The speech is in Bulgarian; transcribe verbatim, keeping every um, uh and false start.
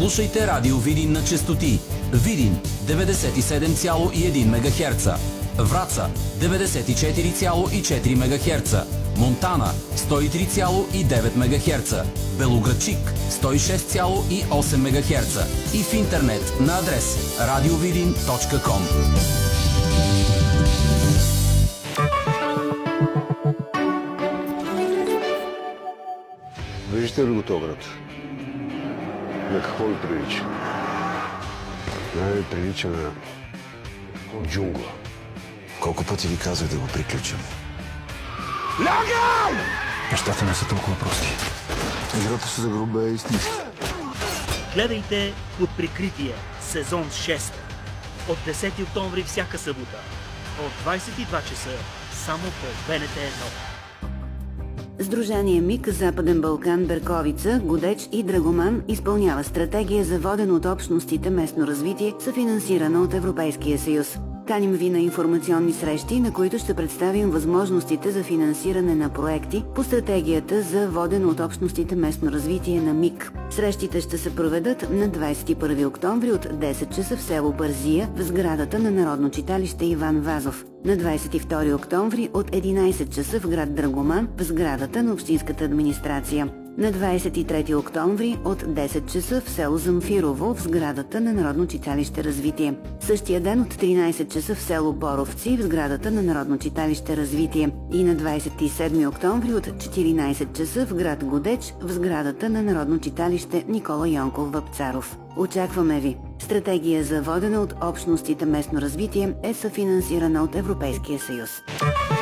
Слушайте Радио Видин на честоти Видин деветдесет и седем цяло и едно мегахерца, Враца деветдесет и четири цяло и четири мегахерца, Монтана сто и три цяло и девет мегахерца, Белоградчик сто и шест цяло и осем мегахерца и в интернет на адрес радиовидин точка ком. Виждате ли го този град? На какво ви прилича? Най-ви прилича на джунгла. Колко пъти ви казах да го приключим? Лягай! Нещата не са толкова прости. Играта се загруба е истински. Гледайте Под прикритие, сезон шест. От десети октомври всяка събота. От двадесет и два часа само по Б Н Т едно. Сдружение МИК Западен Балкан Берковица, Годеч и Драгоман изпълнява стратегия за водено от общностите местно развитие, съфинансирана от Европейския съюз. Каним ви на информационни срещи, на които ще представим възможностите за финансиране на проекти по стратегията за водено от общностите местно развитие на МИК. Срещите ще се проведат на двадесет и първи октомври от десет часа в село Бързия в сградата на Народно читалище Иван Вазов. На двадесет и втори октомври от единадесет часа в град Драгоман в сградата на Общинската администрация. На двадесет и трети октомври от десет часа в село Замфирово в сградата на Народно читалище Развитие. Същия ден от тринадесет часа в село Боровци в сградата на Народно читалище Развитие. И на двадесет и седми октомври от четиринадесет часа в град Годеч в сградата на Народно читалище Никола Йонков Вапцаров. Очакваме ви! Стратегия за водене от общностите местно развитие е съфинансирана от Европейския съюз.